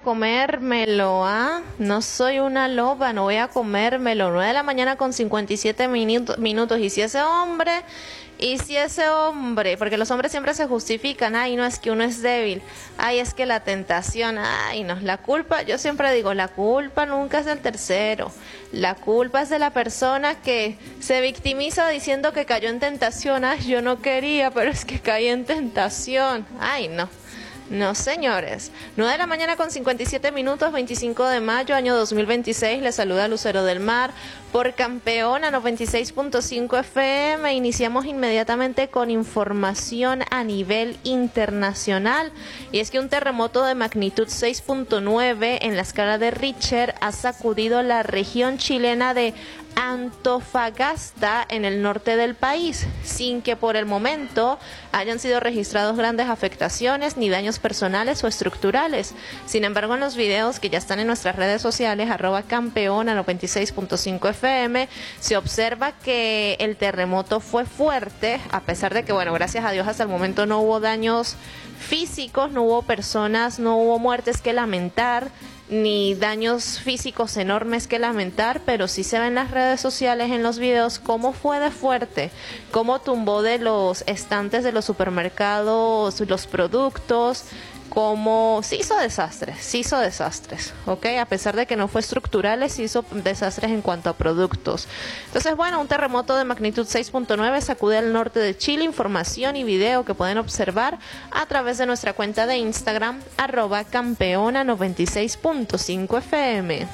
comérmelo, ¿ah? No soy una loba, no voy a comérmelo. 9 de la mañana con 57 minutos. Y si ese hombre, porque los hombres siempre se justifican, ay, no es que uno es débil, ay, es que la tentación, ay, no, la culpa, yo siempre digo, la culpa nunca es del tercero, la culpa es de la persona que se victimiza diciendo que cayó en tentación, ay, yo no quería, pero es que caí en tentación, ay, no. No, señores. 9 de la mañana con 57 minutos, 25 de mayo, año 2026. Les saluda Lucero del Mar por Campeona 96.5 FM. Iniciamos inmediatamente con información a nivel internacional. Y es que un terremoto de magnitud 6.9 en la escala de Richter ha sacudido la región chilena de Antofagasta en el norte del país, sin que por el momento hayan sido registrados grandes afectaciones ni daños personales o estructurales. Sin embargo, en los videos que ya están en nuestras redes sociales, @campeona 96.5 FM, se observa que el terremoto fue fuerte, a pesar de que, bueno, gracias a Dios hasta el momento no hubo daños físicos, no hubo personas, no hubo muertes que lamentar, ni daños físicos enormes que lamentar, pero sí se ven en las redes sociales, en los videos, cómo fue de fuerte, cómo tumbó de los estantes de los supermercados los productos, cómo sí hizo desastres, ¿ok? A pesar de que no fue estructural, sí hizo desastres en cuanto a productos. Entonces, bueno, un terremoto de magnitud 6.9 sacude al norte de Chile. Información y video que pueden observar a través de nuestra cuenta de Instagram, @campeona 96.5 FM.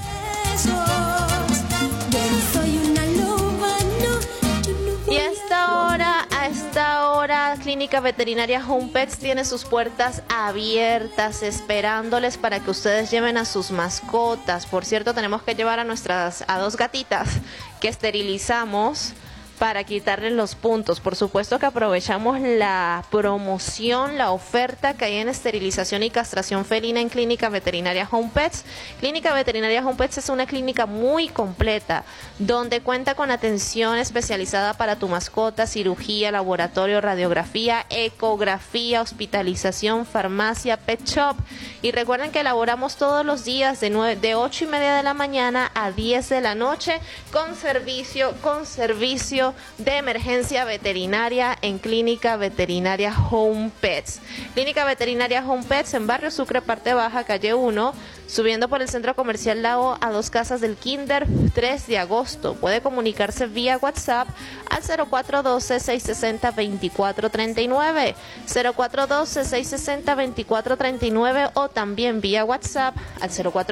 Y a esta hora, Clínica Veterinaria Home Pets tiene sus puertas abiertas, esperándoles para que ustedes lleven a sus mascotas. Por cierto, tenemos que llevar a dos gatitas que esterilizamos para quitarles los puntos. Por supuesto que aprovechamos la promoción, la oferta que hay en esterilización y castración felina en Clínica Veterinaria Home Pets. Clínica Veterinaria Home Pets es una clínica muy completa, donde cuenta con atención especializada para tu mascota, cirugía, laboratorio, radiografía, ecografía, hospitalización, farmacia, pet shop. Y recuerden que elaboramos todos los días de 8:30 de la mañana a 10 de la noche con servicio de emergencia veterinaria en Clínica Veterinaria Home Pets. Clínica Veterinaria Home Pets en Barrio Sucre, parte baja, calle 1, subiendo por el Centro Comercial Lago a 2 casas del Kinder, 3 de agosto. Puede comunicarse vía WhatsApp al 0412-660-2439, 0412-660-2439 o también vía WhatsApp al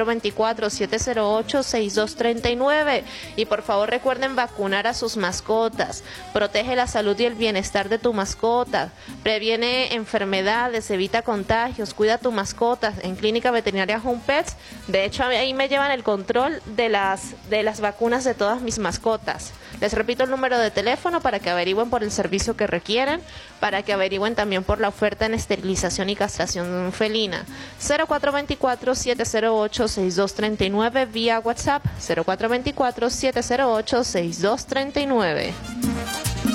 0424-708-6239. Y por favor recuerden vacunar a sus mascotas. Protege la salud y el bienestar de tu mascota, previene enfermedades, evita contagios, cuida a tu mascota en Clínica Veterinaria Home Pets. De hecho, ahí me llevan el control de las vacunas de todas mis mascotas. Les repito el número de teléfono para que averigüen por el servicio que requieren, para que averigüen también por la oferta en esterilización y castración felina. 0424-708-6239 vía WhatsApp, 0424-708-6239.